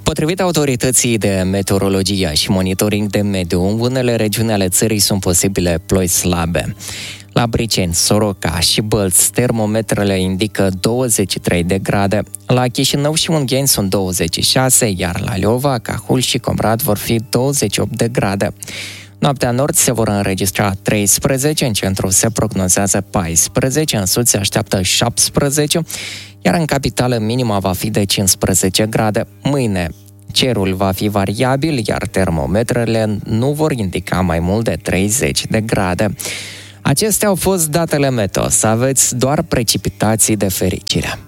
Potrivit autorității de meteorologie și monitoring de mediu, în unele regiuni ale țării sunt posibile ploi slabe. La Briceni, Soroca și Bălți, termometrele indică 23 de grade. La Chișinău și Ungheni sunt 26, iar la Leova, Cahul și Comrat vor fi 28 de grade. Noaptea în nord se vor înregistra 13, în centru se prognozează 14, în sud se așteaptă 17, iar în capitală minima va fi de 15 grade. Mâine cerul va fi variabil, iar termometrele nu vor indica mai mult de 30 de grade. Acestea au fost datele meteo. Să aveți doar precipitații de fericire.